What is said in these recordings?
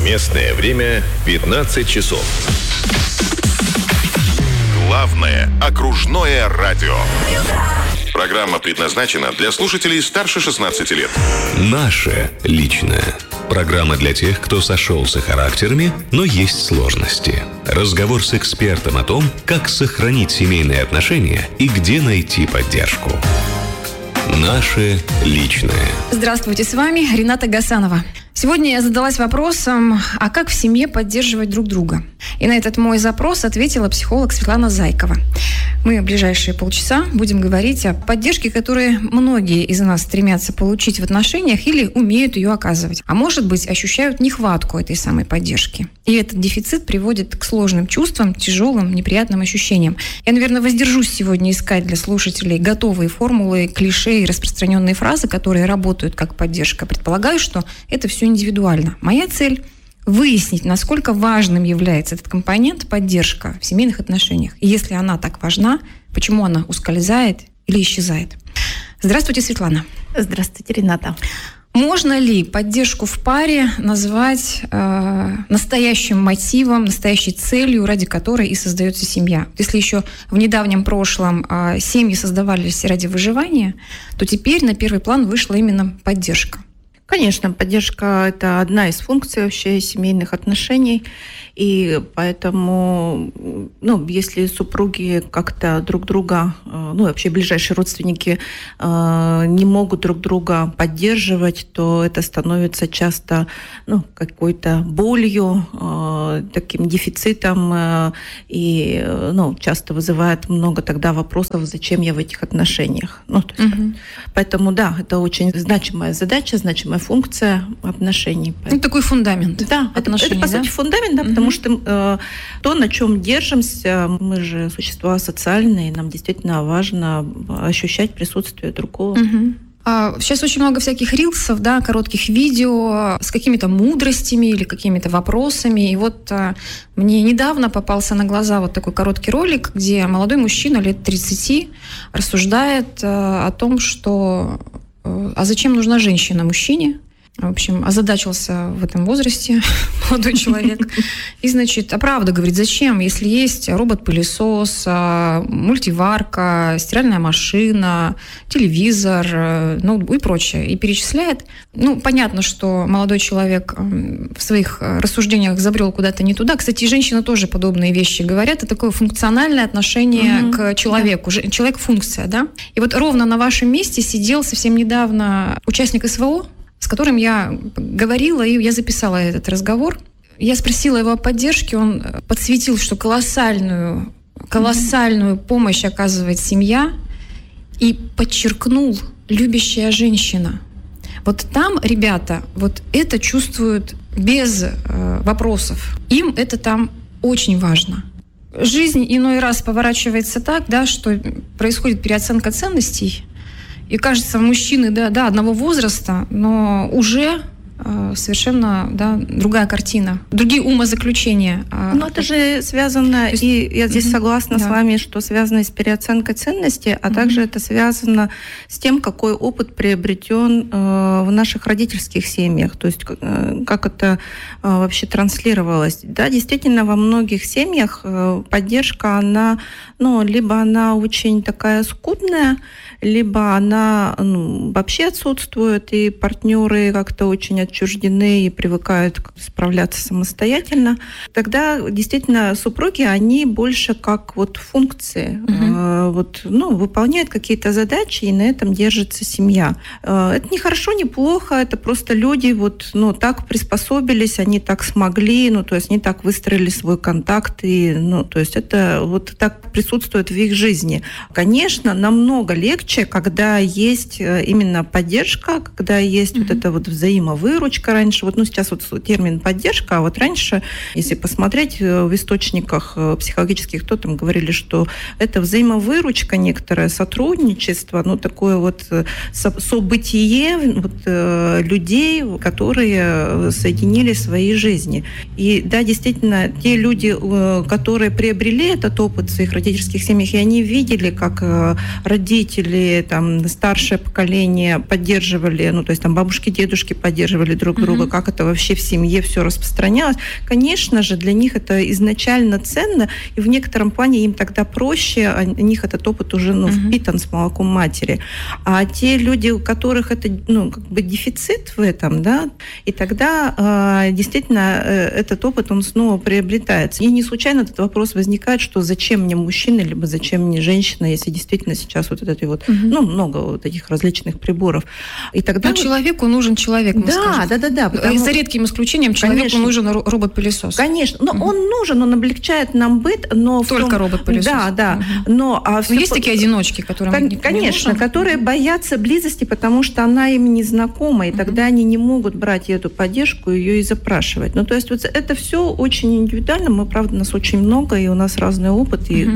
Местное время 15 часов. Главное окружное радио. Программа предназначена для слушателей старше 16 лет. Наше личное. Программа для тех, кто сошелся характерами, но есть сложности. Разговор с экспертом о том, как сохранить семейные отношения и где найти поддержку. Наше личное. Здравствуйте, с вами Рената Гасанова. Сегодня я задалась вопросом, а как в семье поддерживать друг друга? И на этот мой запрос ответила психолог Светлана Зайкова. Мы в ближайшие полчаса будем говорить о поддержке, которую многие из нас стремятся получить в отношениях или умеют ее оказывать. А может быть, ощущают нехватку этой самой поддержки. И этот дефицит приводит к сложным чувствам, тяжелым, неприятным ощущениям. Я, наверное, воздержусь сегодня искать для слушателей готовые формулы, клише и распространенные фразы, которые работают как поддержка. Предполагаю, что это все индивидуально. Моя цель – выяснить, насколько важным является этот компонент поддержка в семейных отношениях. И если она так важна, почему она ускользает или исчезает. Здравствуйте, Светлана. Здравствуйте, Рената. Можно ли поддержку в паре назвать настоящим мотивом, настоящей целью, ради которой и создается семья? Если еще в недавнем прошлом семьи создавались ради выживания, то теперь на первый план вышла именно поддержка. Конечно, поддержка – это одна из функций вообще семейных отношений, и поэтому, если супруги как-то друг друга, вообще ближайшие родственники не могут друг друга поддерживать, то это становится часто, какой-то болью, таким дефицитом, и, часто вызывает много тогда вопросов, зачем я в этих отношениях. Поэтому, да, это очень значимая задача, значимая функция отношений. Такой фундамент. Да, это по сути фундамент, да, потому что то, на чем держимся, мы же существа социальные, нам действительно важно ощущать присутствие другого. Сейчас очень много всяких рилсов, да, коротких видео с какими-то мудростями или какими-то вопросами. И вот мне недавно попался на глаза вот такой короткий ролик, где молодой мужчина лет 30 рассуждает о том, что а зачем нужна женщина мужчине? В общем, озадачился в этом возрасте молодой человек. И, правда, говорит, зачем, если есть робот-пылесос, мультиварка, стиральная машина, телевизор, ноутбук и прочее. И перечисляет. Понятно, что молодой человек в своих рассуждениях забрел куда-то не туда. Кстати, женщины тоже подобные вещи говорят. Это такое функциональное отношение к человеку. Да. Человек-функция, да? И вот ровно на вашем месте сидел совсем недавно участник СВО, с которым я говорила, и я записала этот разговор. Я спросила его о поддержке, он подсветил, что колоссальную помощь оказывает семья, и подчеркнул любящая женщина. Вот там ребята вот это чувствуют без вопросов. Им это там очень важно. Жизнь иной раз поворачивается так, да, что происходит переоценка ценностей. И кажется, мужчины, да, одного возраста, но уже совершенно, да, другая картина, другие умозаключения. Это же связано, и я здесь согласна с вами, что связано с переоценкой ценностей, а также это связано с тем, какой опыт приобретен в наших родительских семьях, то есть как это вообще транслировалось. Да, действительно, во многих семьях поддержка, она, либо она очень такая скудная, либо она вообще отсутствует, и партнеры как-то очень отчуждены и привыкают справляться самостоятельно. Тогда действительно супруги, они больше как функции, выполняют какие-то задачи, и на этом держится семья. Это не хорошо, не плохо, это просто люди так приспособились, они так смогли, то есть они так выстроили свой контакт, и то есть это так присутствует в их жизни. Конечно, намного легче, когда есть именно поддержка, когда есть эта взаимовыручка раньше. Сейчас термин поддержка, а раньше, если посмотреть в источниках психологических, то там говорили, что это взаимовыручка, некоторое сотрудничество, такое событие людей, которые соединили свои жизни. И да, действительно, те люди, которые приобрели этот опыт в своих родительских семьях, и они видели, как родители, старшее поколение поддерживали, то есть бабушки, дедушки поддерживали поддерживали друг друга, как это вообще в семье все распространялось. Конечно же, для них это изначально ценно, и в некотором плане им тогда проще, у них этот опыт уже впитан с молоком матери. А те люди, у которых это дефицит в этом, да, и тогда действительно этот опыт, он снова приобретается. И не случайно этот вопрос возникает, что зачем мне мужчина, либо зачем мне женщина, если действительно сейчас вот это вот, много вот этих различных приборов. И тогда человеку нужен человек, да. За редким исключением человеку нужен робот-пылесос. Конечно, но он нужен, он облегчает нам быт, но... Только робот-пылесос. Да. Но есть такие одиночки, которым конечно, которые боятся близости, потому что она им не знакома, и тогда они не могут брать эту поддержку и ее и запрашивать. Ну, то есть вот это все очень индивидуально. Мы, правда, нас очень много, и у нас разный опыт, и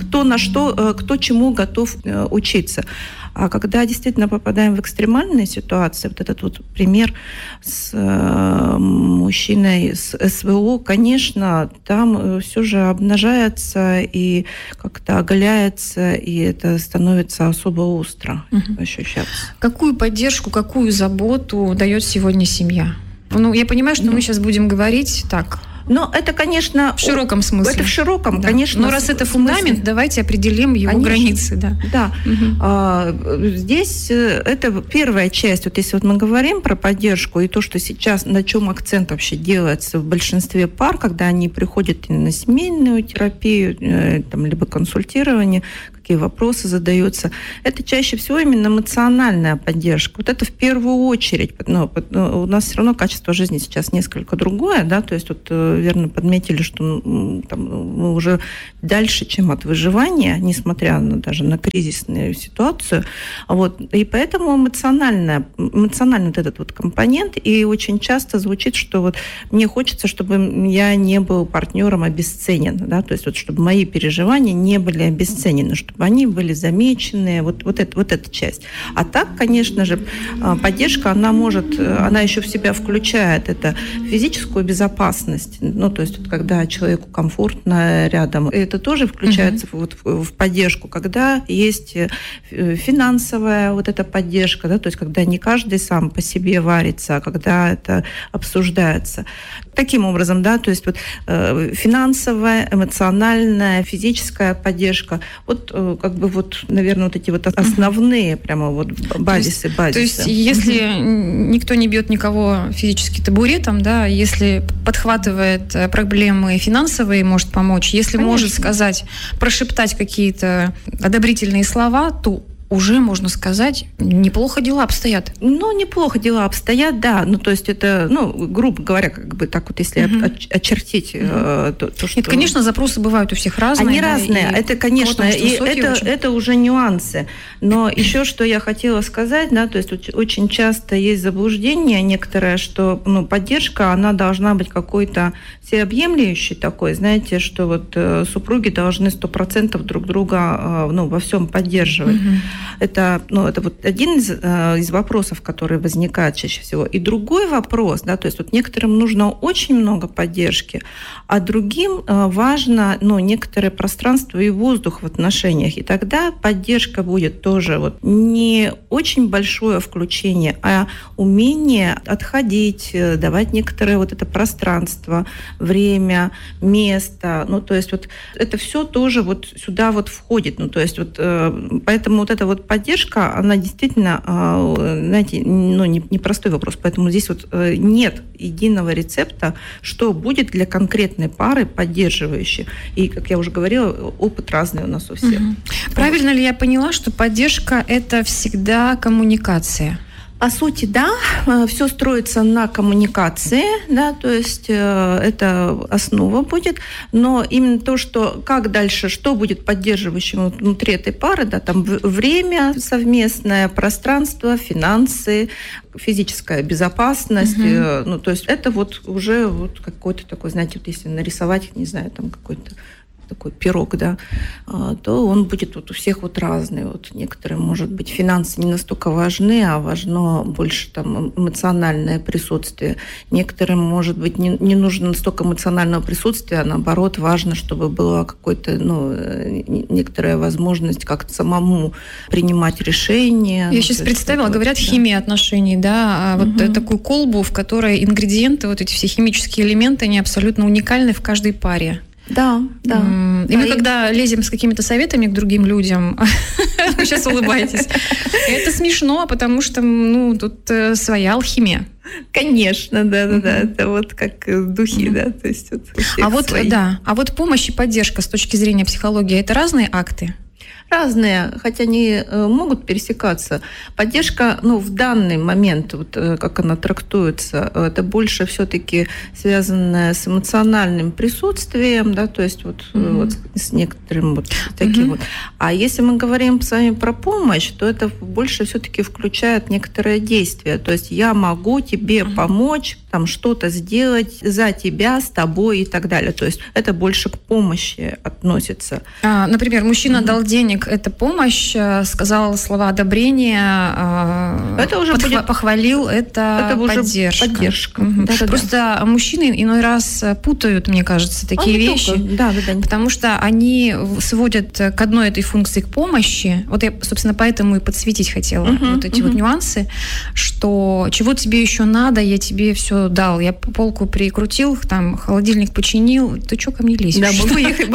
кто чему готов учиться. А когда действительно попадаем в экстремальные ситуации, вот этот вот пример с мужчиной с СВО, конечно, там все же обнажается и как-то оголяется, и это становится особо остро ощущаться. Какую поддержку, какую заботу дает сегодня семья? Я понимаю, что мы сейчас будем говорить так... Но это, конечно... В широком смысле. Это в широком, конечно. Но раз это фундамент, давайте определим его границы. Да. Здесь это первая часть. Вот если вот мы говорим про поддержку и то, что сейчас, на чем акцент вообще делается в большинстве пар, когда они приходят на семейную терапию, либо консультирование, какие вопросы задаются, это чаще всего именно эмоциональная поддержка. Вот это в первую очередь. У нас все равно качество жизни сейчас несколько другое, да, то есть вот верно подметили, что мы уже дальше, чем от выживания, несмотря даже на кризисную ситуацию. И поэтому эмоциональный вот этот вот компонент, и очень часто звучит, что вот мне хочется, чтобы я не был партнером обесценен, да, то есть вот чтобы мои переживания не были обесценены, чтобы они были замечены, вот эта часть. А так, конечно же, поддержка, она еще в себя включает это физическую безопасность, то есть вот, когда человеку комфортно рядом, это тоже включается в поддержку, когда есть финансовая вот эта поддержка, да, то есть когда не каждый сам по себе варится, а когда это обсуждается. Таким образом, да, то есть вот финансовая, эмоциональная, физическая поддержка, наверное, вот эти вот основные прямо вот базисы. То есть если никто не бьет никого физически табуретом, да, если подхватывает проблемы финансовые, может помочь, если может сказать, прошептать какие-то одобрительные слова, то уже, можно сказать, неплохо дела обстоят. Неплохо дела обстоят, да. То есть это, грубо говоря, так вот, если очертить то, что... Нет, конечно, запросы бывают у всех разные. Они разные, это, конечно, и это уже нюансы. Но еще что я хотела сказать, да, то есть очень часто есть заблуждение некоторое, что поддержка, она должна быть какой-то всеобъемлющей такой, знаете, что вот супруги должны 100% друг друга во всем поддерживать. Это вот один из вопросов, который возникает чаще всего. И другой вопрос, да, то есть вот некоторым нужно очень много поддержки, а другим важно некоторое пространство и воздух в отношениях. И тогда поддержка будет тоже вот не очень большое включение, а умение отходить, давать некоторое вот это пространство, время, место. То есть вот это все тоже вот сюда вот входит. То есть вот поэтому вот эта вот поддержка, она действительно, знаете, непростой вопрос. Поэтому здесь вот нет единого рецепта, что будет для конкретной пары поддерживающей. И, как я уже говорила, опыт разный у нас у всех. Правильно ли я поняла, что поддержка – это всегда коммуникация? По сути, да, все строится на коммуникации, да, то есть это основа будет, но именно то, что как дальше, что будет поддерживающим внутри этой пары, да, там время совместное, пространство, финансы, физическая безопасность, то есть это вот уже вот какой-то такой, знаете, вот если нарисовать, не знаю, там какой-то такой пирог, да, то он будет вот у всех вот разный. Вот некоторым, может быть, финансы не настолько важны, а важно больше там эмоциональное присутствие. Некоторым, может быть, не нужно настолько эмоционального присутствия, а наоборот, важно, чтобы была какой-то, некоторая возможность как-то самому принимать решения. Я сейчас представила, говорят, химия отношений, да, вот такую колбу, в которой ингредиенты, вот эти все химические элементы, они абсолютно уникальны в каждой паре. Да. И мы, когда лезем с какими-то советами к другим людям, вы сейчас улыбаетесь, это смешно, потому что, тут своя алхимия. Конечно, да. Это вот как духи, да, то есть А вот помощь и поддержка с точки зрения психологии – это разные акты? Разные, хотя они могут пересекаться. Поддержка, в данный момент, вот как она трактуется, это больше все-таки связанное с эмоциональным присутствием, да, то есть вот с некоторым вот таким вот. А если мы говорим с вами про помощь, то это больше все-таки включает некоторое действие. То есть я могу тебе помочь, там что-то сделать за тебя, с тобой и так далее. То есть это больше к помощи относится. Например, мужчина дал денег, это помощь, сказал слова одобрения, это уже похвалил, это поддержка. Просто мужчины иной раз путают, мне кажется, такие вещи, потому что они сводят к одной этой функции, к помощи. Вот я, собственно, поэтому и подсветить хотела вот эти вот нюансы, что чего тебе еще надо, я тебе все дал, я полку прикрутил, там холодильник починил, ты что ко мне лезешь? Да, могу ехать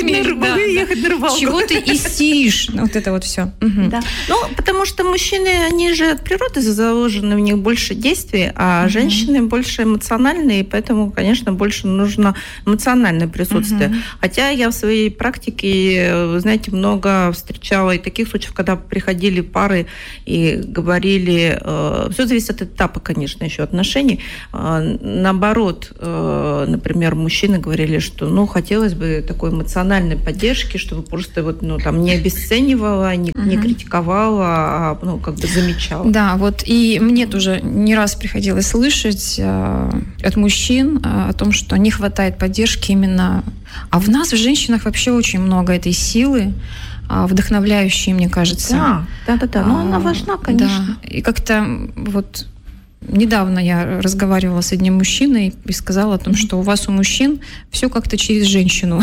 на рыбалку. Чего ты истеришь? Вот это вот все. Да. Потому что мужчины, они же от природы заложены, в них больше действий, а женщины больше эмоциональные, и поэтому, конечно, больше нужно эмоциональное присутствие. Хотя я в своей практике, знаете, много встречала и таких случаев, когда приходили пары и говорили, все зависит от этапа, конечно, еще отношений. Наоборот, например, мужчины говорили, что, хотелось бы такой эмоциональной поддержки, чтобы просто не обесценивала, не критиковала, а замечала. Да, вот и мне тоже не раз приходилось слышать от мужчин о том, что не хватает поддержки именно... А в нас, в женщинах, вообще очень много этой силы, вдохновляющей, мне кажется. Да. Она важна, конечно. Да. И как-то вот... Недавно я разговаривала с одним мужчиной и сказала о том, что у вас, у мужчин, все как-то через женщину.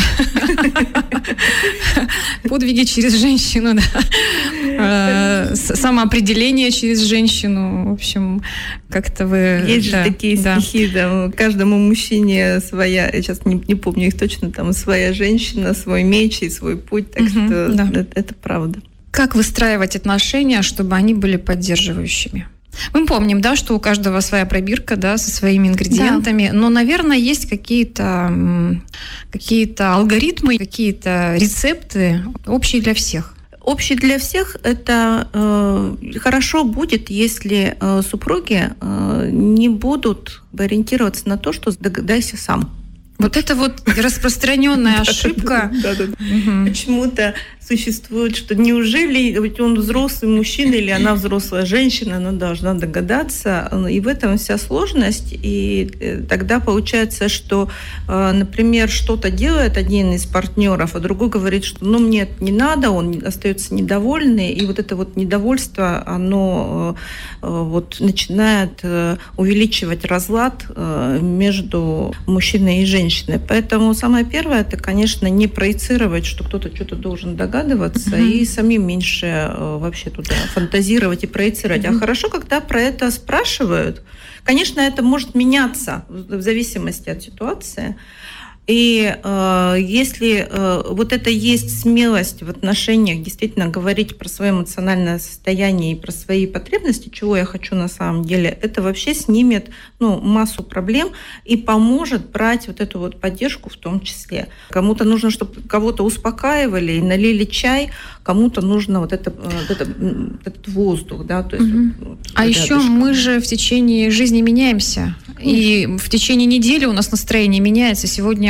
Подвиги через женщину, да. Самоопределение через женщину. В общем, как-то вы... Есть же такие стихи, да, каждому мужчине своя, я сейчас не помню их точно, там своя женщина, свой меч и свой путь, так что это правда. Как выстраивать отношения, чтобы они были поддерживающими? Мы помним, да, что у каждого своя пробирка, да, со своими ингредиентами, но, наверное, есть какие-то алгоритмы, какие-то рецепты общие для всех. Общий для всех это хорошо будет, если супруги не будут ориентироваться на то, что догадайся сам. Вот это вот распространенная ошибка. Почему-то существует, что неужели он взрослый мужчина или она взрослая женщина, она должна догадаться. И в этом вся сложность. И тогда получается, что, например, что-то делает один из партнеров, а другой говорит, что мне это не надо, он остается недовольный. И вот это вот недовольство, оно начинает увеличивать разлад между мужчиной и женщиной. Поэтому самое первое, это, конечно, не проецировать, что кто-то что-то должен догадываться, и самим меньше вообще туда фантазировать и проецировать. А хорошо, когда про это спрашивают. Конечно, это может меняться в зависимости от ситуации. И если вот это есть смелость в отношениях действительно говорить про свое эмоциональное состояние и про свои потребности, чего я хочу на самом деле, это вообще снимет массу проблем и поможет брать вот эту вот поддержку в том числе. Кому-то нужно, чтобы кого-то успокаивали и налили чай, кому-то нужно этот воздух. Да, то есть еще мы же в течение жизни меняемся. И в течение недели у нас настроение меняется. Сегодня я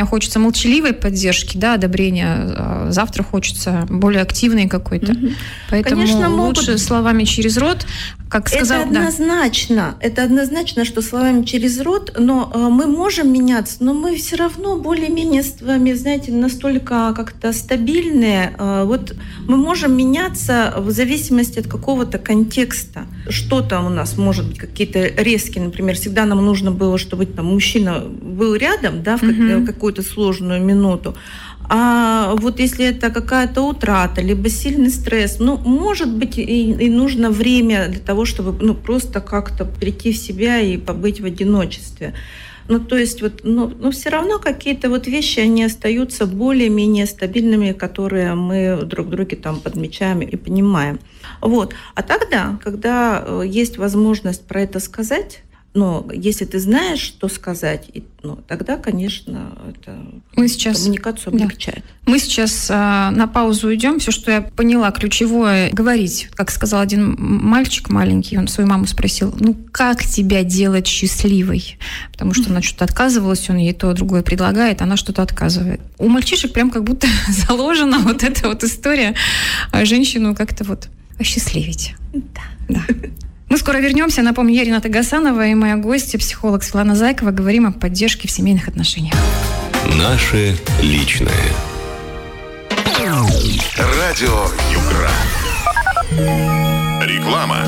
хочется молчаливой поддержки, да, одобрения, завтра хочется более активной какой-то. Поэтому Конечно, лучше словами через рот, как сказал... Это однозначно, что словами через рот, но мы можем меняться, но мы все равно более-менее с вами, знаете, настолько как-то стабильные. Вот мы можем меняться в зависимости от какого-то контекста. Что-то у нас может быть какие-то резкие, например, всегда нам нужно было, чтобы там мужчина был рядом, да, в какую-то сложную минуту. А вот если это какая-то утрата, либо сильный стресс, может быть, и нужно время для того, чтобы просто как-то прийти в себя и побыть в одиночестве. То есть все равно какие-то вещи, они остаются более-менее стабильными, которые мы друг друге там подмечаем и понимаем. А тогда, когда есть возможность про это сказать, но если ты знаешь, что сказать, тогда, конечно, это коммуникацию облегчает. Да. Мы сейчас на паузу идем. Все, что я поняла, ключевое говорить. Как сказал один мальчик маленький, он свою маму спросил, как тебя делать счастливой? Потому что она что-то отказывалась, он ей то, другое предлагает, она что-то отказывает. У мальчишек прям как будто заложена эта история женщину как-то осчастливить. Да. Мы скоро вернемся. Напомню, я Рената Гасанова и моя гостья, психолог Светлана Зайкова. Говорим о поддержке в семейных отношениях. Наше личное. Радио Югра. Реклама.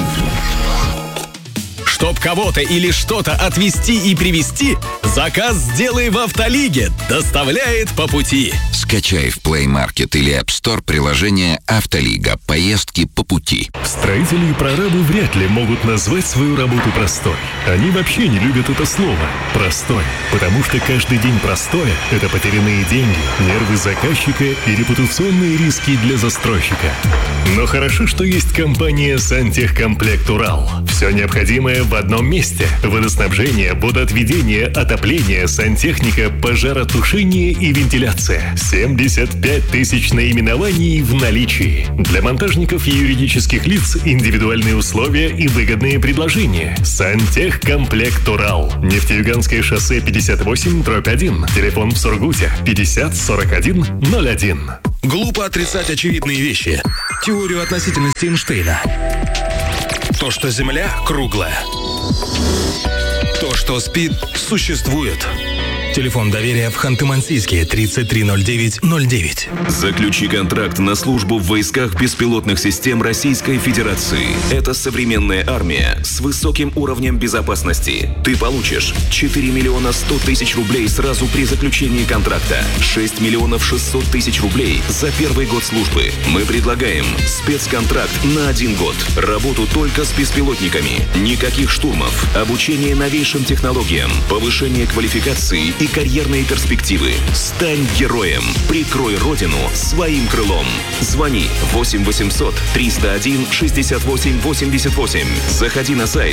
Чтоб кого-то или что-то отвезти и привезти, заказ сделай в Автолиге. Доставляет по пути. Скачай в Play Market или App Store приложение «Автолига». Поездки по пути. Строители и прорабы вряд ли могут назвать свою работу простой. Они вообще не любят это слово «простой», потому что каждый день простое – это потерянные деньги, нервы заказчика и репутационные риски для застройщика. Но хорошо, что есть компания «Сантехкомплект Урал». Все необходимое в одном месте. Водоснабжение, водоотведение, отопление, сантехника, пожаротушение и вентиляция. 75 тысяч наименований в наличии. Для монтажников и юридических лиц индивидуальные условия и выгодные предложения. Сантехкомплект Урал. Нефтеюганское шоссе 58/1. Телефон в Сургуте 50 41 01. Глупо отрицать очевидные вещи. Теорию относительности Эйнштейна. То, что Земля круглая. То, что спит, существует. Телефон доверия в Ханты-Мансийске 330909. Заключи контракт на службу в войсках беспилотных систем Российской Федерации. Это современная армия с высоким уровнем безопасности. Ты получишь 4 миллиона 100 тысяч рублей сразу при заключении контракта, 6 миллионов 600 тысяч рублей за первый год службы. Мы предлагаем спецконтракт на 1 год. Работу только с беспилотниками. Никаких штурмов. Обучение новейшим технологиям. Повышение квалификации и карьерные перспективы. Стань героем. Прикрой родину своим крылом. Звони 8 800 301 68 88. Заходи на сайт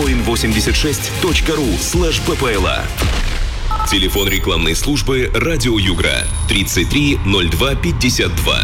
voin86.ru/ppla. Телефон рекламной службы «Радио Югра» 33 02 52.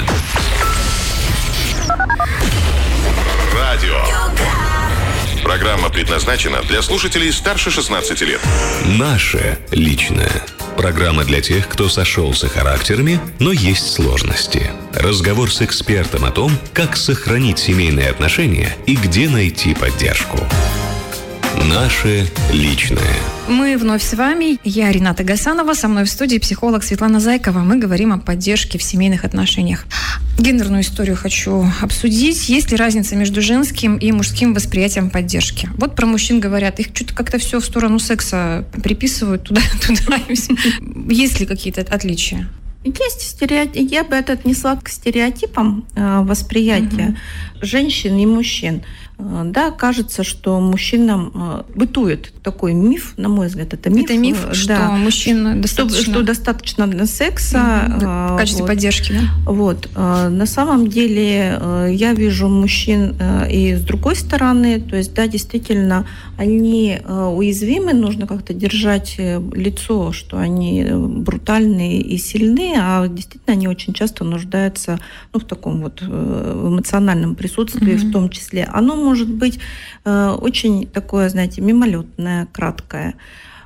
Радио. Программа предназначена для слушателей старше 16 лет. Наше личное. Программа для тех, кто сошелся характерами, но есть сложности. Разговор с экспертом о том, как сохранить семейные отношения и где найти поддержку. Наше личное. Мы вновь с вами. Я Рената Гасанова, со мной в студии психолог Светлана Зайкова. Мы говорим о поддержке в семейных отношениях. Гендерную историю хочу обсудить. Есть ли разница между женским и мужским восприятием поддержки? Вот про мужчин говорят, их что-то как-то все в сторону секса приписывают туда. Есть ли какие-то отличия? Есть стереотип. Я бы это отнесла к стереотипам восприятия женщин и мужчин. Да, кажется, что мужчинам бытует такой миф, на мой взгляд, это миф. Это миф, что мужчин достаточно... Что достаточно секса. В качестве поддержки, да? На самом деле я вижу мужчин и с другой стороны, то есть, да, действительно, они уязвимы, нужно как-то держать лицо, что они брутальные и сильные, а действительно они очень часто нуждаются в таком эмоциональном присутствии, в том числе. Оно может быть очень такое, знаете, мимолетное, краткое.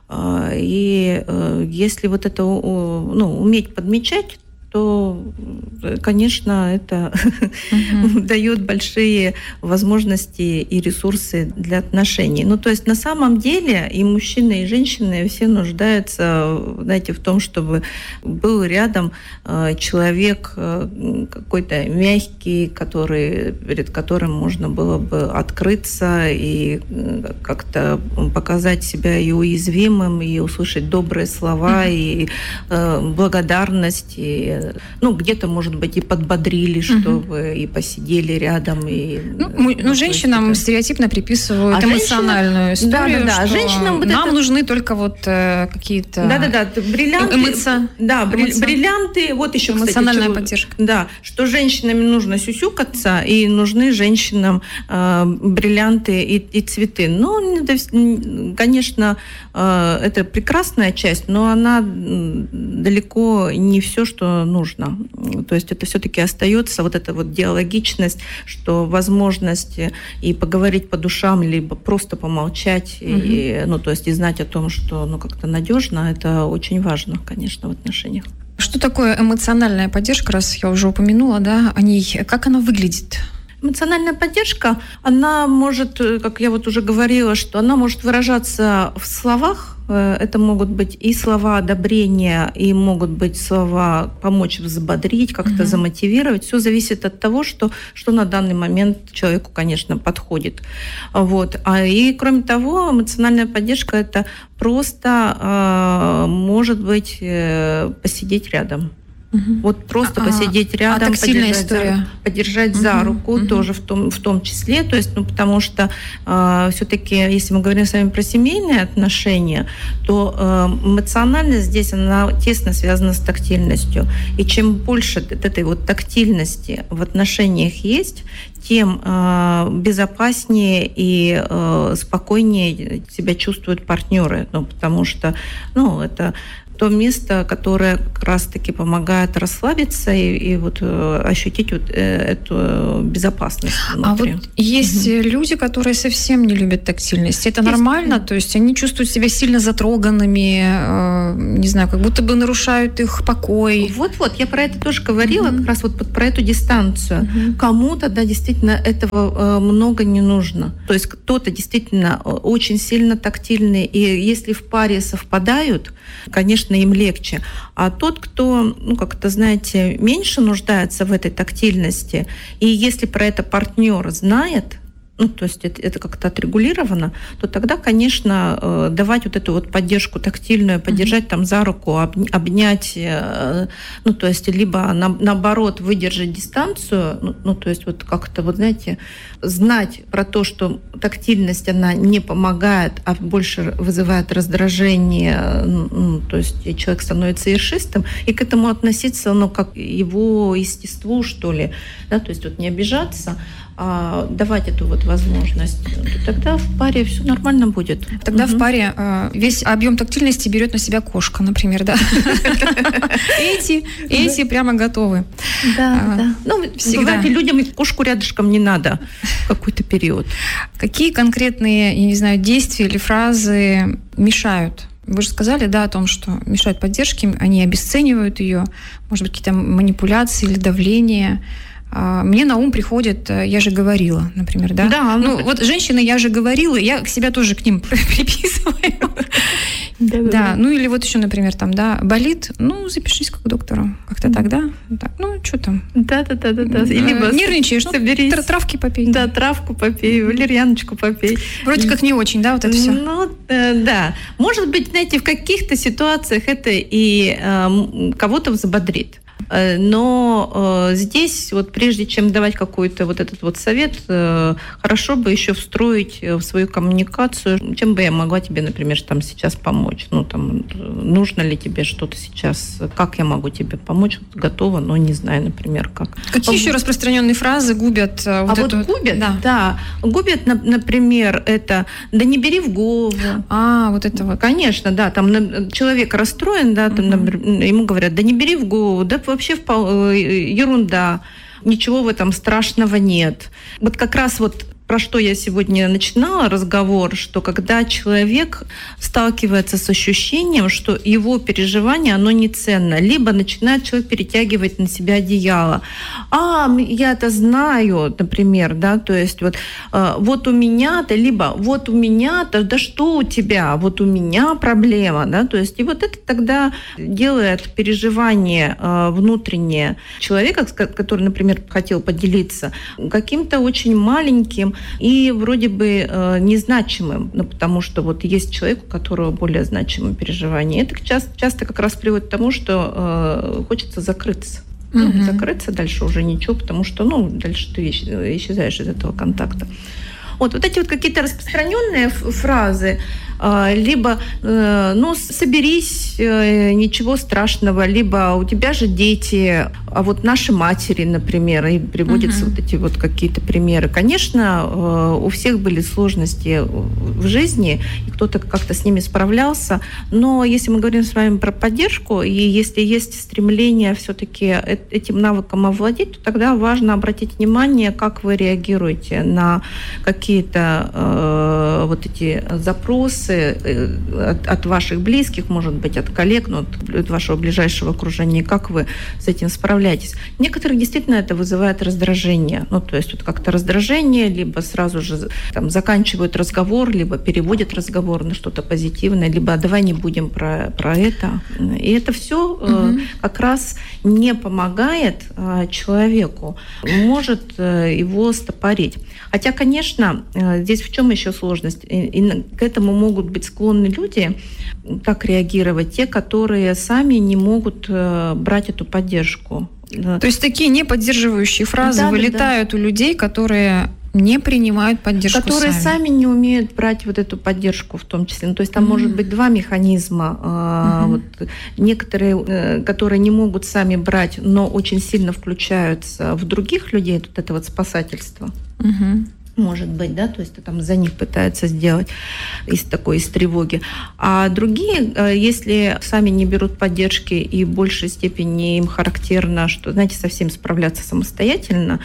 И если вот это уметь подмечать, то, конечно, это дает большие возможности и ресурсы для отношений. Ну, то есть на самом деле и мужчины, и женщины все нуждаются, знаете, в том, чтобы был рядом человек какой-то мягкий, перед которым можно было бы открыться и как-то показать себя и уязвимым, и услышать добрые слова, и благодарность, и где-то, может быть, и подбодрили, чтобы и посидели рядом. И, женщинам стереотипно приписывают эмоциональную историю, что женщинам нам нужны только вот какие-то бриллианты. Бриллианты. Вот еще, эмоциональная поддержка. Да, что женщинам нужно сюсюкаться, и нужны женщинам бриллианты и цветы. Конечно, это прекрасная часть, но она далеко не все, что нужно. То есть это все-таки остается вот эта вот диалогичность, что возможность и поговорить по душам, либо просто помолчать, и знать о том, что как-то надежно, это очень важно, конечно, в отношениях. Что такое эмоциональная поддержка, раз я уже упомянула, о ней, как она выглядит? Эмоциональная поддержка, она может, как я вот уже говорила, что она может выражаться в словах. Это могут быть и слова одобрения, и могут быть слова помочь взбодрить, как-то замотивировать. Все зависит от того, что на данный момент человеку, конечно, подходит. Вот. И кроме того, эмоциональная поддержка – это просто, может быть, посидеть рядом. Вот просто посидеть рядом, подержать за руку тоже в том числе. То есть, потому что все-таки, если мы говорим с вами про семейные отношения, то эмоциональность здесь, она тесно связана с тактильностью. И чем больше этой вот тактильности в отношениях есть, тем безопаснее и спокойнее себя чувствуют партнеры. Потому что это то место, которое как раз-таки помогает расслабиться и вот ощутить вот эту безопасность внутри. А вот есть люди, которые совсем не любят тактильность. Это нормально? То есть они чувствуют себя сильно затроганными, не знаю, как будто бы нарушают их покой. Вот, я про это тоже говорила, как раз вот про эту дистанцию. Кому-то, действительно, этого много не нужно. То есть кто-то действительно очень сильно тактильный, и если в паре совпадают, конечно, им легче. А тот, кто, как-то, знаете, меньше нуждается в этой тактильности, и если про это партнер знает, то есть это как-то отрегулировано, то тогда, конечно, давать вот эту вот поддержку тактильную, поддержать там за руку, обнять, то есть либо наоборот выдержать дистанцию, то есть вот как-то, вот знаете, знать про то, что тактильность, она не помогает, а больше вызывает раздражение, то есть человек становится ершистым, и к этому относиться, как его естеству, что ли, то есть вот не обижаться, а давать эту вот возможность, тогда в паре все нормально будет. Тогда в паре весь объем тактильности берет на себя кошка, например, да? Эти прямо готовы. Да. Всегда людям кошку рядышком не надо в какой-то период. Какие конкретные, я не знаю, действия или фразы мешают? Вы же сказали, о том, что мешают поддержке, они обесценивают ее, может быть, какие-то манипуляции или давление. Мне на ум приходит «я же говорила», например, да? Да. Вот женщины «я же говорила», я себя тоже к ним приписываю. Да. Или вот еще, например, болит, запишись к доктору. Как-то так, да? Что там? Да. Либо нервничаешь, соберись. Травки попей. Да, травку попей, валерьяночку попей. Вроде как не очень, да, вот это все? Да. Может быть, знаете, в каких-то ситуациях это и кого-то взбодрит. Но здесь, вот прежде чем давать какой-то вот этот вот совет, хорошо бы еще встроить в свою коммуникацию, чем бы я могла тебе, например, сейчас помочь. Нужно ли тебе что-то сейчас, как я могу тебе помочь, готова, но не знаю, например, как. Какие еще распространенные фразы губят губят? Да. Губят, например, это «да не бери в голову». Вот это вот. Конечно, да, там человек расстроен, да, ему говорят «да не бери в голову», да, вообще ерунда, ничего в этом страшного нет. Вот как раз вот про что я сегодня начинала разговор, что когда человек сталкивается с ощущением, что его переживание, оно не ценно, либо начинает человек перетягивать на себя одеяло. Я это знаю, например, да, то есть вот у меня-то, либо вот у меня-то, да что у тебя, вот у меня проблема, да, то есть и вот это тогда делает переживание внутреннее человека, который, например, хотел поделиться, каким-то очень маленьким и вроде бы незначимым, потому что вот есть человек, у которого более значимые переживания. Это часто как раз приводит к тому, что хочется закрыться. Закрыться, дальше уже ничего, потому что, дальше ты исчезаешь из этого контакта. Вот эти вот какие-то распространенные фразы, либо соберись, ничего страшного, либо у тебя же дети, а вот наши матери, например, и приводятся вот эти вот какие-то примеры. Конечно, у всех были сложности в жизни, и кто-то как-то с ними справлялся, но если мы говорим с вами про поддержку, и если есть стремление все-таки этим навыком овладеть, то тогда важно обратить внимание, как вы реагируете на какие-то вот эти запросы от ваших близких, может быть, от коллег, от вашего ближайшего окружения, как вы с этим справляетесь. Некоторых действительно это вызывает раздражение. То есть как-то раздражение, либо сразу же заканчивают разговор, либо переводят разговор на что-то позитивное, либо давай не будем про это. И это все как раз не помогает человеку, может его стопорить. Хотя, конечно, здесь в чем еще сложность? И к этому могут быть склонны люди, как реагировать, те, которые сами не могут брать эту поддержку. То есть такие неподдерживающие фразы вылетают у людей, которые не принимают поддержку которые сами не умеют брать вот эту поддержку в том числе. То есть там может быть два механизма. Некоторые, которые не могут сами брать, но очень сильно включаются в других людей, это вот спасательство. Может быть, да, то есть за них пытаются сделать из тревоги. А другие, если сами не берут поддержки и в большей степени им характерно, что, знаете, со всем справляться самостоятельно,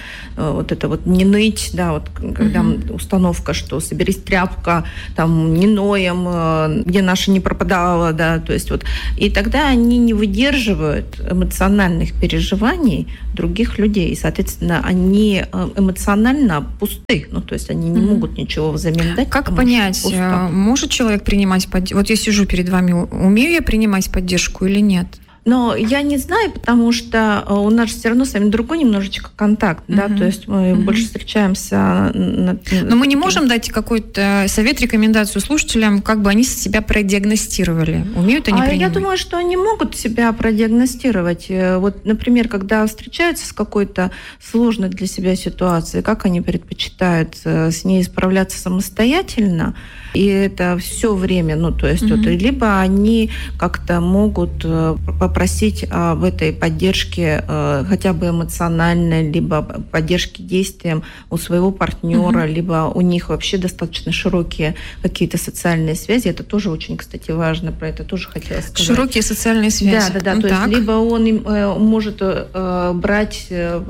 не ныть, да, когда установка, что соберись тряпка, не ноем, где наша не пропадала, да, то есть и тогда они не выдерживают эмоциональных переживаний других людей, и, соответственно, они эмоционально пусты, то есть они не могут ничего взамен дать. Как понять, может человек принимать поддержку? Вот я сижу перед вами, умею я принимать поддержку или нет? Но я не знаю, потому что у нас все равно с вами другой немножечко контакт, да, то есть мы больше встречаемся. Но мы не можем дать какой-то совет, рекомендацию слушателям, как бы они себя продиагностировали. Умеют они принимать? Я думаю, что они могут себя продиагностировать. Вот, например, когда встречаются с какой-то сложной для себя ситуацией, как они предпочитают с ней справляться самостоятельно, и это все время, либо они как-то могут попросить об этой поддержке хотя бы эмоциональной, либо поддержки действиям у своего партнера, либо у них вообще достаточно широкие какие-то социальные связи. Это тоже очень, кстати, важно, про это тоже хотела сказать. Широкие социальные связи. Да. То есть либо он может брать,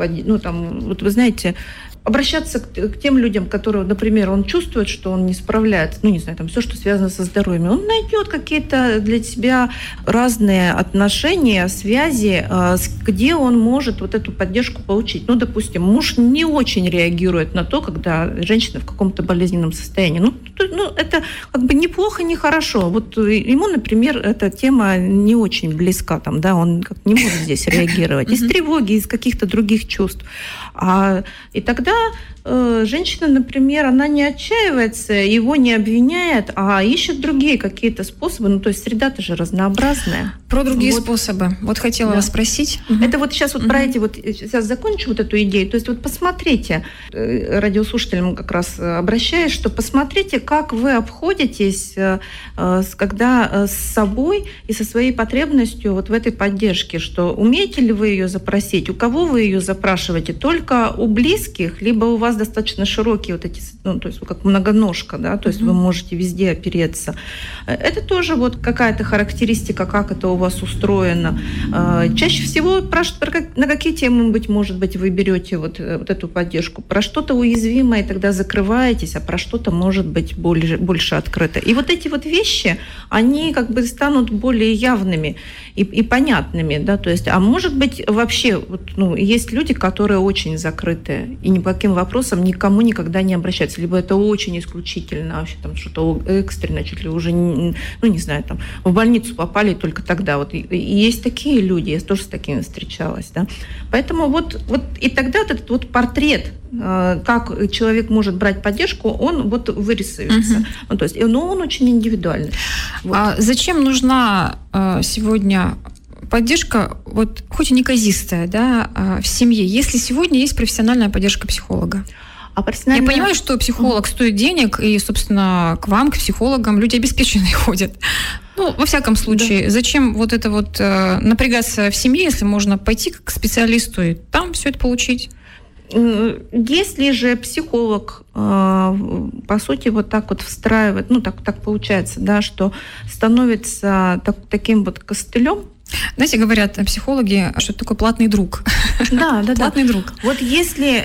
вы знаете, обращаться к тем людям, которые, например, он чувствует, что он не справляется, все, что связано со здоровьем. Он найдет какие-то для себя разные отношения, связи, где он может вот эту поддержку получить. Допустим, муж не очень реагирует на то, когда женщина в каком-то болезненном состоянии. Это неплохо, не хорошо. Вот ему, например, эта тема не очень близка, он не может здесь реагировать. Из тревоги, из каких-то других чувств. И тогда женщина, например, она не отчаивается, его не обвиняет, а ищет другие какие-то способы. То есть среда-то же разнообразная. Про другие способы. Хотела вас спросить. Это сейчас про эти сейчас закончу эту идею. То есть посмотрите, радиослушателям как раз обращаюсь, что посмотрите, как вы обходитесь, когда с собой и со своей потребностью в этой поддержке, что умеете ли вы ее запросить, у кого вы ее запрашиваете, только у близких, либо у вас достаточно широкие вот эти, то есть как многоножка, да, то есть вы можете везде опереться. Это тоже вот какая-то характеристика, как это у вас устроено. Чаще всего на какие темы, может быть, вы берете вот эту поддержку? Про что-то уязвимое, тогда закрываетесь, а про что-то, может быть, больше открыто. И вот эти вот вещи, они как бы станут более явными и понятными, да, то есть, а может быть, вообще, есть люди, которые очень закрытые и ни по каким вопросам никому никогда не обращаются, либо это очень исключительно, вообще там что-то экстренно, чуть ли уже, не знаю, там, в больницу попали только тогда. Вот и есть такие люди, я тоже с такими встречалась, да. Поэтому вот и тогда вот этот вот портрет, как человек может брать поддержку, он вот вырисуется. То есть, но он очень индивидуальный. Вот. А зачем нужна сегодня поддержка, вот хоть и неказистая, да, в семье, если сегодня есть профессиональная поддержка психолога? Я понимаю, что психолог стоит денег, и, собственно, к вам, к психологам, люди обеспеченные ходят. Во всяком случае, зачем вот это вот напрягаться в семье, если можно пойти к специалисту и там все это получить? Если же психолог, по сути, вот так вот встраивает, так получается, да, что становится таким вот костылем. Знаете, говорят психологи, что это такой платный друг. Да. Платный друг. Вот если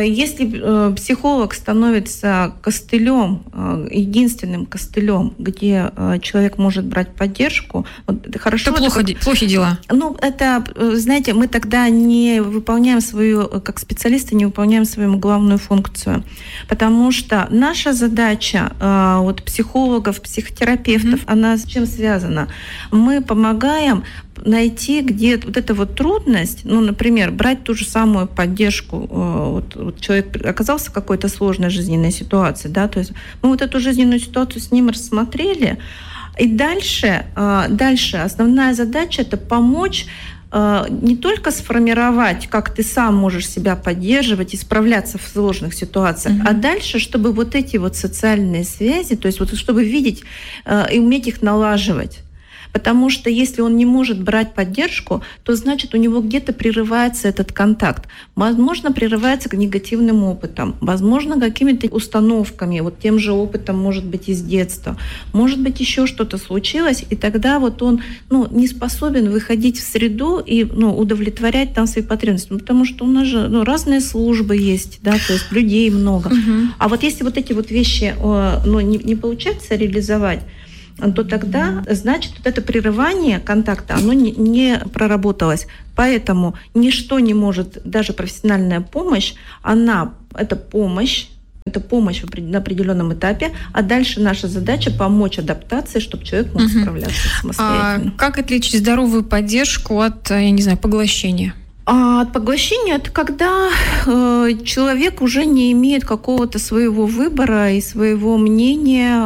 психолог становится костылем, единственным костылем, где человек может брать поддержку, вот это хорошо. Это плохи дела. Это, знаете, мы тогда не выполняем как специалисты, не выполняем свою главную функцию. Потому что наша задача вот психологов, психотерапевтов, она с чем связана? Мы помогаем найти, где вот эта вот трудность, например, брать ту же самую поддержку. Вот человек оказался в какой-то сложной жизненной ситуации, да, то есть мы вот эту жизненную ситуацию с ним рассмотрели, и дальше основная задача – это помочь не только сформировать, как ты сам можешь себя поддерживать и справляться в сложных ситуациях, а дальше, чтобы вот эти вот социальные связи, то есть вот чтобы видеть и уметь их налаживать. Потому что если он не может брать поддержку, то значит у него где-то прерывается этот контакт. Возможно, прерывается негативным опытом, возможно, какими-то установками, вот тем же опытом, может быть, из детства. Может быть, еще что-то случилось, и тогда вот он не способен выходить в среду и удовлетворять там свои потребности. Потому что у нас же разные службы есть, да, то есть людей много. А вот если вот эти вот вещи не получается реализовать, то тогда, значит, вот это прерывание контакта, оно не проработалось. Поэтому ничто не может, даже профессиональная помощь, это помощь на определенном этапе, а дальше наша задача помочь адаптации, чтобы человек мог справляться самостоятельно. Как отличить здоровую поддержку от, поглощения? От поглощения – это когда человек уже не имеет какого-то своего выбора и своего мнения.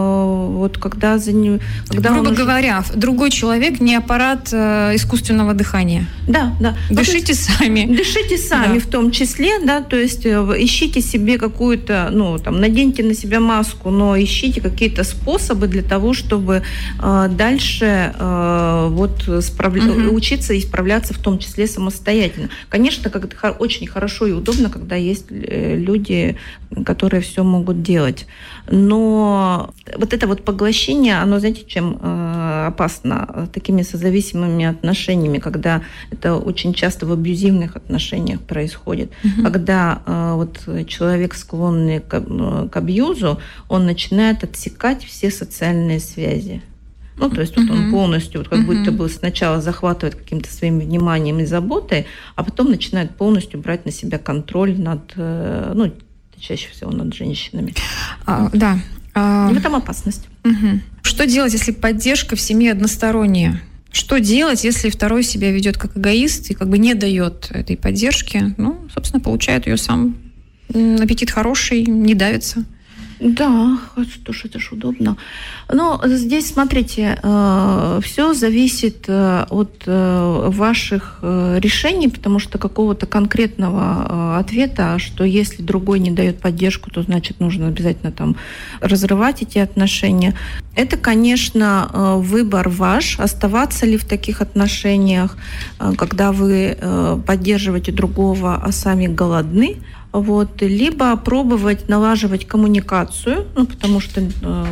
Грубо говоря, другой человек не аппарат искусственного дыхания. Да. Дышите сами. Дышите сами, в том числе, да, то есть ищите себе какую-то, наденьте на себя маску, но ищите какие-то способы для того, чтобы дальше учиться и справляться в том числе самостоятельно. Конечно, очень хорошо и удобно, когда есть люди, которые все могут делать. Но вот это вот поглощение, оно, знаете, чем опасно? Такими созависимыми отношениями, когда это очень часто в абьюзивных отношениях происходит. Когда человек, склонный к абьюзу, он начинает отсекать все социальные связи. То есть он полностью, как будто бы сначала захватывает каким-то своим вниманием и заботой, а потом начинает полностью брать на себя контроль над, чаще всего над женщинами. Да. В этом опасность. Что делать, если поддержка в семье односторонняя? Что делать, если второй себя ведет как эгоист и не дает этой поддержки? Собственно, получает ее сам. Аппетит хороший, не давится. Да, это ж удобно. Но здесь, смотрите, все зависит от ваших решений, потому что какого-то конкретного ответа, что если другой не дает поддержку, то значит нужно обязательно разрывать эти отношения. Это, конечно, выбор ваш, оставаться ли в таких отношениях, когда вы поддерживаете другого, а сами голодны. Вот, либо пробовать налаживать коммуникацию, потому что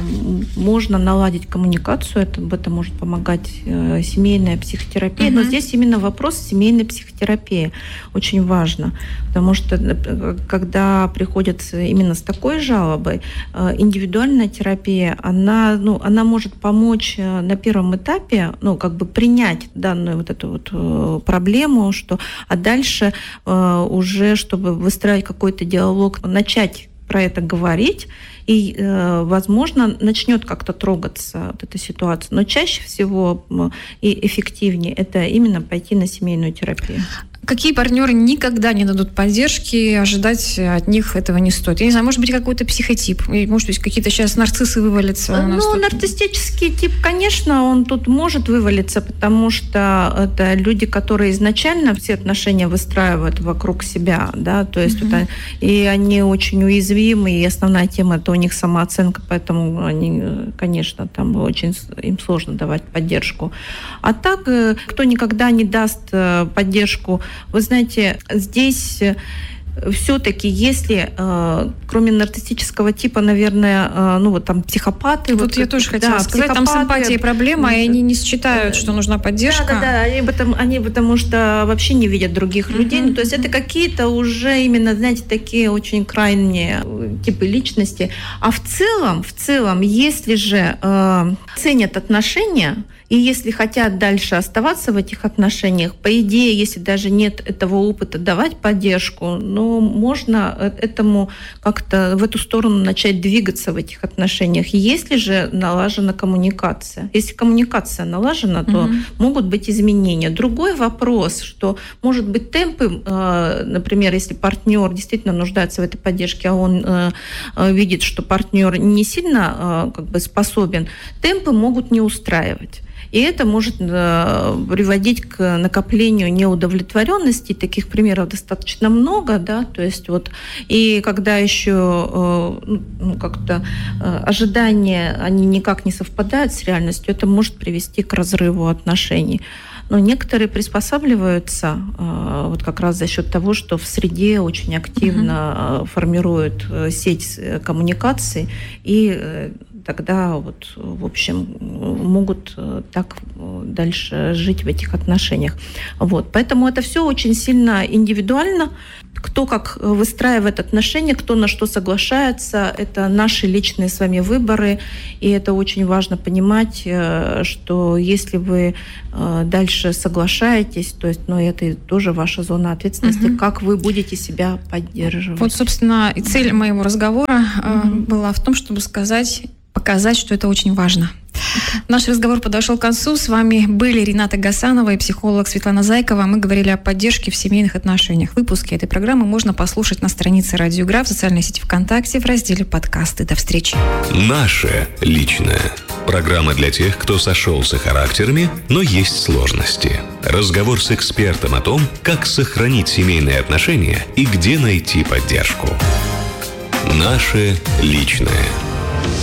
можно наладить коммуникацию, это может помогать семейная психотерапия, но здесь именно вопрос семейной психотерапии очень важно, потому что когда приходят именно с такой жалобой, индивидуальная терапия, она может помочь на первом этапе, принять данную вот эту вот проблему, а дальше уже, чтобы выстраивать какой-то диалог, начать про это говорить, и, возможно, начнет как-то трогаться вот эта ситуация. Но чаще всего и эффективнее это именно пойти на семейную терапию. Какие партнеры никогда не дадут поддержки, ожидать от них этого не стоит? Я не знаю, может быть, какой-то психотип, может быть, какие-то сейчас нарциссы вывалятся у нас. Нарциссический тип, конечно, он тут может вывалиться, потому что это люди, которые изначально все отношения выстраивают вокруг себя, да, то есть и они очень уязвимы, и основная тема это у них самооценка, поэтому они, конечно, там очень им сложно давать поддержку. А так, кто никогда не даст поддержку, вы знаете, здесь все-таки, если кроме нарциссического типа, наверное, там психопаты. Вот я тоже хотела сказать, там с эмпатией проблема, и они не считают, что нужна поддержка. Да, они потому что вообще не видят других людей. То есть это какие-то уже именно, знаете, такие очень крайние типы личности. А в целом, если же ценят отношения, и если хотят дальше оставаться в этих отношениях, по идее, если даже нет этого опыта, давать поддержку, но можно этому как-то в эту сторону начать двигаться в этих отношениях. Если же налажена коммуникация. Если коммуникация налажена, то могут быть изменения. Другой вопрос, что, может быть, темпы, например, если партнер действительно нуждается в этой поддержке, а он видит, что партнер не сильно способен, темпы могут не устраивать. И это может приводить к накоплению неудовлетворенности. Таких примеров достаточно много, да, то есть и когда еще как-то ожидания, они никак не совпадают с реальностью, это может привести к разрыву отношений. Но некоторые приспосабливаются как раз за счет того, что в среде очень активно формируют сеть коммуникаций, и тогда в общем, могут так дальше жить в этих отношениях. Поэтому это все очень сильно индивидуально. Кто как выстраивает отношения, кто на что соглашается, это наши личные с вами выборы. И это очень важно понимать, что если вы дальше соглашаетесь, то есть, это тоже ваша зона ответственности, как вы будете себя поддерживать. Собственно, и цель моего разговора была в том, чтобы показать, что это очень важно. Наш разговор подошел к концу. С вами были Рената Гасанова и психолог Светлана Зайкова. Мы говорили о поддержке в семейных отношениях. Выпуски этой программы можно послушать на странице Радио Игра, в социальной сети ВКонтакте, в разделе «Подкасты». До встречи. Наше личное. Программа для тех, кто сошелся характерами, но есть сложности. Разговор с экспертом о том, как сохранить семейные отношения и где найти поддержку. Наше личное.